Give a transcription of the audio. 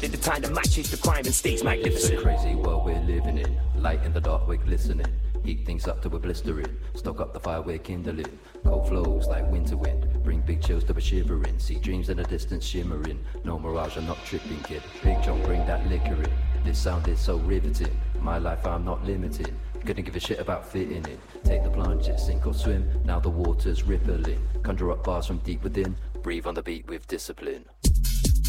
At the time that matches the crime and stays magnificent. It's a crazy world we're living in. Light in the dark, we're glistening. Heat things up till we're blistering. Stoke up the fire, we're kindling. Cold flows like winter wind. Bring big chills to a shivering. See dreams in the distance shimmering. No mirage, I'm not tripping, kid. Big John, bring that liquor in. This sound is so riveting. My life, I'm not limiting. Couldn't give a shit about fitting in. Take the plunge, it's sink or swim. Now the water's rippling. Conjure up bars from deep within. Breathe on the beat with discipline.